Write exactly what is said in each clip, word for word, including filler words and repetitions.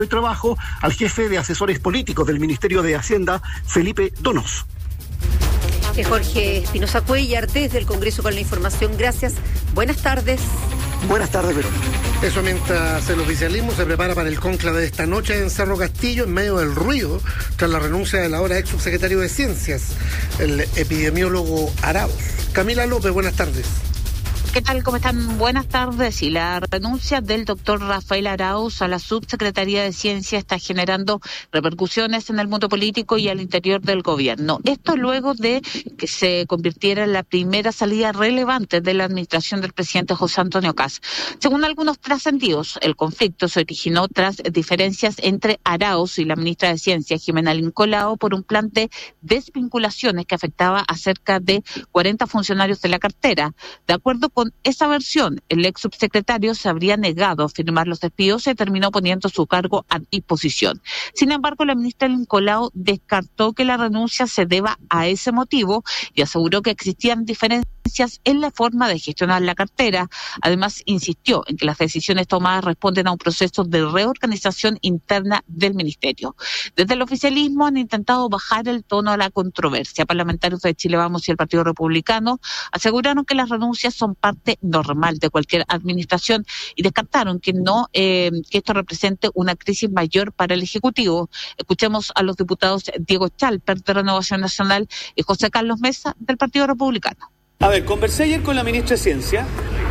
de Trabajo, al jefe de asesores políticos del Ministerio de Hacienda, Felipe Donoso. Jorge Espinosa Cuellar, desde el Congreso con la información. Gracias. Buenas tardes. Buenas tardes, Verónica. Eso mientras el oficialismo se prepara para el cónclave de esta noche en Cerro Castillo, en medio del ruido, tras la renuncia del ahora ex subsecretario de Ciencias, el epidemiólogo Arauz. Camila López, buenas tardes. ¿Qué tal? ¿Cómo están? Buenas tardes. Y la renuncia del doctor Rafael Arauz a la subsecretaría de Ciencia está generando repercusiones en el mundo político y al interior del gobierno. Esto luego de que se convirtiera en la primera salida relevante de la administración del presidente José Antonio Kast. Según algunos trascendidos, el conflicto se originó tras diferencias entre Arauz y la ministra de Ciencia, Jimena Lincolao, por un plan de desvinculaciones que afectaba a cerca de cuarenta funcionarios de la cartera. De acuerdo con Con esa versión, el ex subsecretario se habría negado a firmar los despidos y terminó poniendo su cargo a disposición. Sin embargo, la ministra Lincolao descartó que la renuncia se deba a ese motivo y aseguró que existían diferencias en la forma de gestionar la cartera. Además, insistió en que las decisiones tomadas responden a un proceso de reorganización interna del ministerio. Desde el oficialismo han intentado bajar el tono a la controversia. Parlamentarios de Chile Vamos y el Partido Republicano aseguraron que las renuncias son parte normal de cualquier administración y descartaron que no eh, que esto represente una crisis mayor para el Ejecutivo. Escuchemos a los diputados Diego Chalper de Renovación Nacional y José Carlos Mesa del Partido Republicano. A ver, conversé ayer con la ministra de Ciencia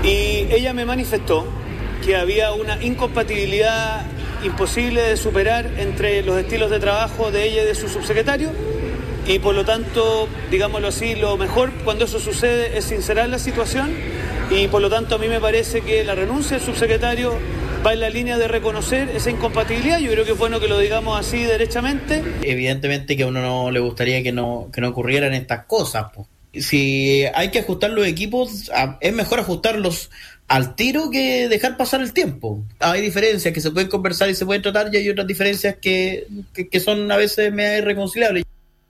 y ella me manifestó que había una incompatibilidad imposible de superar entre los estilos de trabajo de ella y de su subsecretario. Y por lo tanto, digámoslo así, lo mejor cuando eso sucede es sincerar la situación y por lo tanto a mí me parece que la renuncia del subsecretario va en la línea de reconocer esa incompatibilidad. Yo creo que es bueno que lo digamos así derechamente. Evidentemente que a uno no le gustaría que no, que no ocurrieran estas cosas. Si hay que ajustar los equipos, es mejor ajustarlos al tiro que dejar pasar el tiempo. Hay diferencias que se pueden conversar y se pueden tratar y hay otras diferencias que, que, que son a veces medio irreconciliables.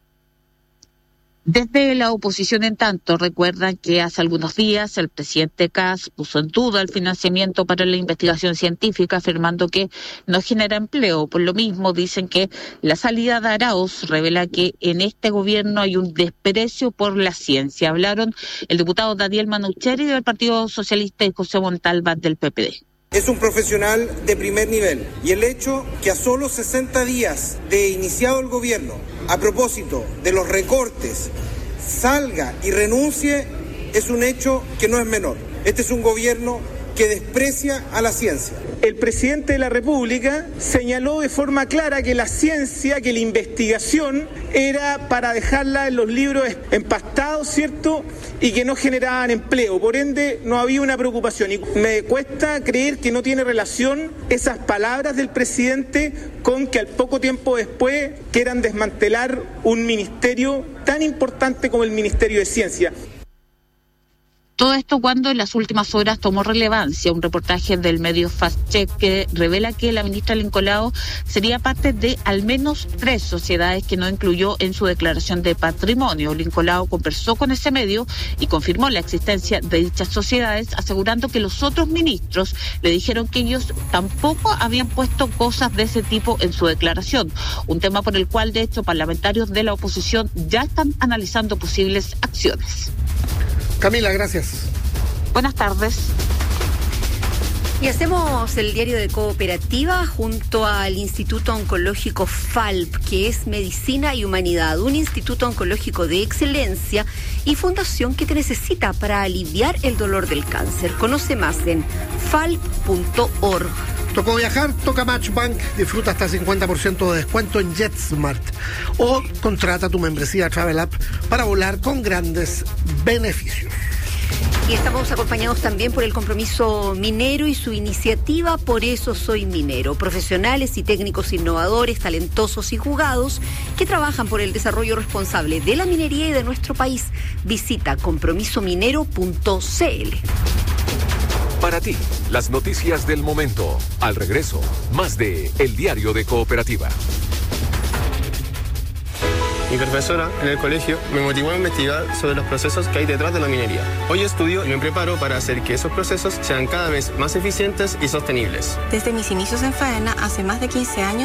Desde la oposición, en tanto, recuerdan que hace algunos días el presidente Kast puso en duda el financiamiento para la investigación científica, afirmando que no genera empleo. Por lo mismo, dicen que la salida de Arauz revela que en este gobierno hay un desprecio por la ciencia. Hablaron el diputado Daniel Manucheri del Partido Socialista y José Montalva del P P D. Es un profesional de primer nivel y el hecho que a solo sesenta días de iniciado el gobierno, a propósito de los recortes, salga y renuncie es un hecho que no es menor. Este es un gobierno que desprecia a la ciencia. El presidente de la República señaló de forma clara que la ciencia, que la investigación era para dejarla en los libros empastados, ¿cierto? Y que no generaban empleo. Por ende, no había una preocupación. Y me cuesta creer que no tiene relación esas palabras del presidente con que al poco tiempo después quieran desmantelar un ministerio tan importante como el Ministerio de Ciencia. Todo esto cuando en las últimas horas tomó relevancia un reportaje del medio Fast Check que revela que la ministra Lincolao sería parte de al menos tres sociedades que no incluyó en su declaración de patrimonio. Lincolao conversó con ese medio y confirmó la existencia de dichas sociedades, asegurando que los otros ministros le dijeron que ellos tampoco habían puesto cosas de ese tipo en su declaración. Un tema por el cual, de hecho, parlamentarios de la oposición ya están analizando posibles acciones. Camila, gracias. Buenas tardes. Y hacemos el diario de Cooperativa junto al Instituto Oncológico FALP, que es Medicina y Humanidad, un instituto oncológico de excelencia y fundación que te necesita para aliviar el dolor del cáncer. Conoce más en falp punto org. Tocó viajar, toca Matchbank, disfruta hasta cincuenta por ciento de descuento en JetSmart o contrata tu membresía Travel App para volar con grandes beneficios. Y estamos acompañados también por el Compromiso Minero y su iniciativa Por eso soy minero. Profesionales y técnicos innovadores, talentosos y jugados que trabajan por el desarrollo responsable de la minería y de nuestro país. Visita compromiso minero punto c l. Para ti, las noticias del momento. Al regreso, más de El Diario de Cooperativa. Mi profesora en el colegio me motivó a investigar sobre los procesos que hay detrás de la minería. Hoy estudio y me preparo para hacer que esos procesos sean cada vez más eficientes y sostenibles. Desde mis inicios en Faena, hace más de quince años,